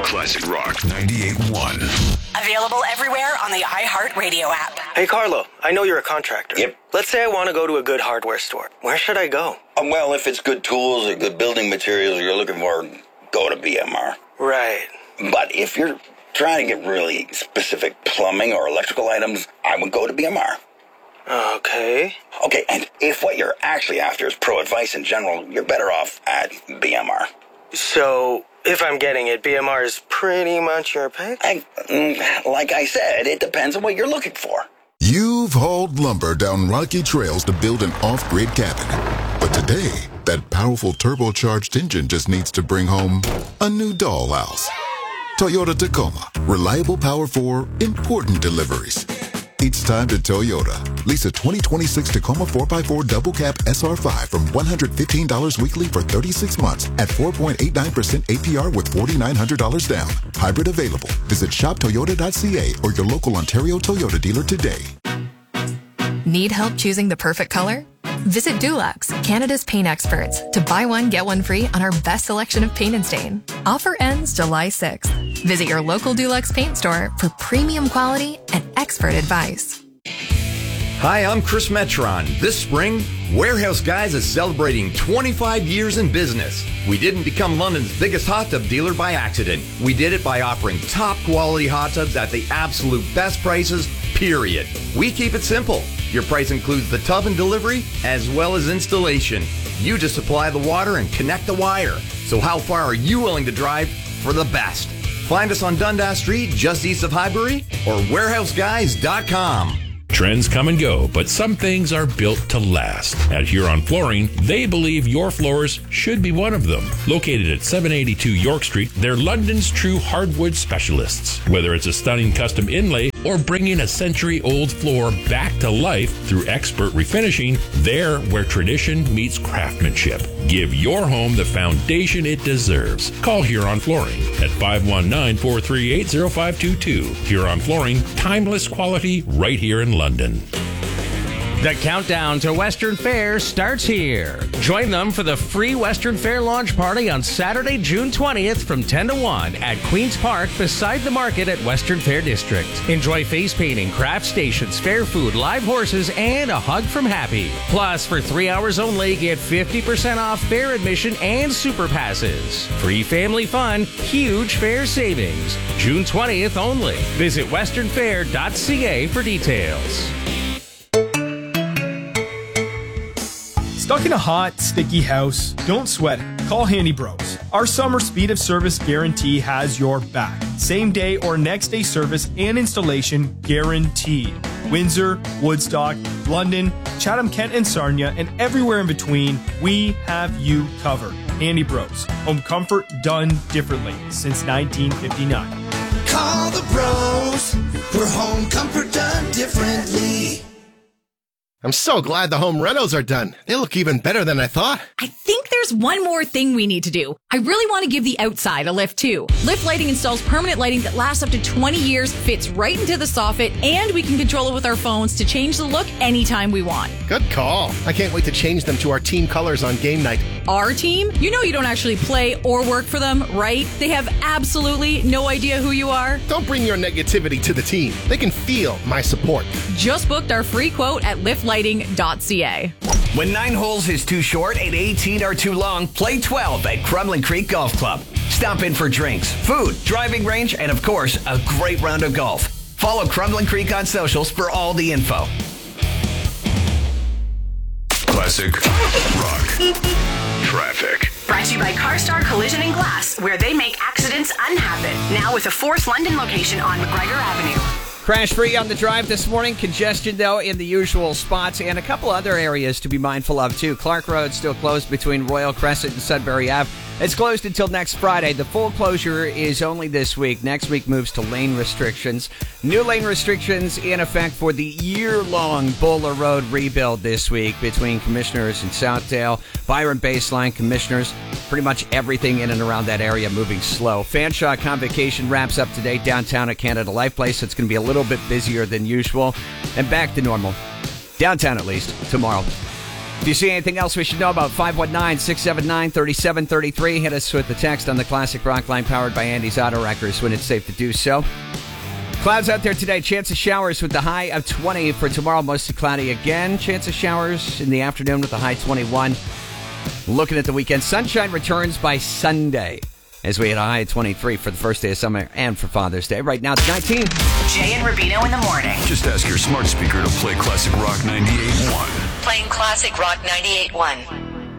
Classic Rock 98.1. Available everywhere on the iHeartRadio app. Hey, Carlo, I know you're a contractor. Yep. Let's say I want to go to a good hardware store. Where should I go? Well, if it's good tools or good building materials you're looking for, go to BMR. Right. But if you're trying to get really specific plumbing or electrical items, I would go to BMR. Okay. Okay, and if what you're actually after is pro advice in general, you're better off at BMR. So, if I'm getting it, BMR is pretty much your pick? Like I said, it depends on what you're looking for. You've hauled lumber down rocky trails to build an off-grid cabin. But today, that powerful turbocharged engine just needs to bring home a new dollhouse. Toyota Tacoma. Reliable power for important deliveries. It's time to Toyota. Lease a 2026 Tacoma 4x4 double cab SR5 from $115 weekly for 36 months at 4.89% APR with $4,900 down. Hybrid available. Visit shoptoyota.ca or your local Ontario Toyota dealer today. Need help choosing the perfect color? Visit Dulux, Canada's paint experts, to buy one, get one free on our best selection of paint and stain. Offer ends July 6th. Visit your local Dulux paint store for premium quality and expert advice. Hi, I'm Chris Metron. This spring, Warehouse Guys is celebrating 25 years in business. We didn't become London's biggest hot tub dealer by accident. We did it by offering top quality hot tubs at the absolute best prices, period. We keep it simple. Your price includes the tub and delivery, as well as installation. You just supply the water and connect the wire. So how far are you willing to drive for the best? Find us on Dundas Street, just east of Highbury, or warehouseguys.com. Trends come and go, but some things are built to last. At Huron Flooring, they believe your floors should be one of them. Located at 782 York Street, they're London's true hardwood specialists. Whether it's a stunning custom inlay or bringing a century-old floor back to life through expert refinishing, they're where tradition meets craftsmanship. Give your home the foundation it deserves. Call Huron Flooring at 519-438-0522. Huron Flooring, timeless quality right here in London. The countdown to Western Fair starts here. Join them for the free Western Fair launch party on Saturday, June 20th from 10 to 1 at Queen's Park beside the market at Western Fair District. Enjoy face painting, craft stations, fair food, live horses, and a hug from Happy. Plus, for 3 hours only, get 50% off fair admission and super passes. Free family fun, huge fair savings. June 20th only. Visit westernfair.ca for details. Stuck in a hot, sticky house? Don't sweat it. Call Handy Bros. Our summer speed of service guarantee has your back. Same day or next day service and installation guaranteed. Windsor, Woodstock, London, Chatham, Kent, and Sarnia, and everywhere in between, we have you covered. Handy Bros. Home comfort done differently since 1959. Call the bros for home comfort done differently. I'm so glad the home renos are done. They look even better than I thought. I think there's one more thing we need to do. I really want to give the outside a lift too. Lift Lighting installs permanent lighting that lasts up to 20 years, fits right into the soffit, and we can control it with our phones to change the look anytime we want. Good call. I can't wait to change them to our team colors on game night. Our team? You know you don't actually play or work for them, right? They have absolutely no idea who you are. Don't bring your negativity to the team. They can feel my support. Just booked our free quote at liftlighting.ca. When 9 holes is too short and 18 are too long, play 12 at Crumlin Creek Golf Club. Stop in for drinks, food, driving range, and of course, a great round of golf. Follow Crumlin Creek on socials for all the info. Classic Rock Traffic. Brought to you by CarStar Collision and Glass, where they make accidents unhappen. Now with a 4th London location on McGregor Avenue. Crash-free on the drive this morning. Congestion, though, in the usual spots, and a couple other areas to be mindful of, too. Clark Road still closed between Royal Crescent and Sudbury Ave. It's closed until next Friday. The full closure is only this week. Next week moves to lane restrictions. New lane restrictions in effect for the year-long Bowler Road rebuild this week between Commissioners and Southdale. Byron Baseline, Commissioners, pretty much everything in and around that area moving slow. Fanshawe Convocation wraps up today downtown at Canada Life Place. It's going to be a little bit busier than usual. And back to normal. Downtown, at least, tomorrow. If you see anything else we should know about, 519-679-3733. Hit us with the text on the Classic Rock line powered by Andy's Auto Wreckers when it's safe to do so. Clouds out there today. Chance of showers with the high of 20 for tomorrow. Mostly cloudy again. Chance of showers in the afternoon with the high 21. Looking at the weekend, sunshine returns by Sunday as we hit a high of 23 for the first day of summer and for Father's Day. Right now it's 19. Jay and Rubino in the morning. Just ask your smart speaker to play Classic Rock 98.1. Playing Classic Rock 98.1.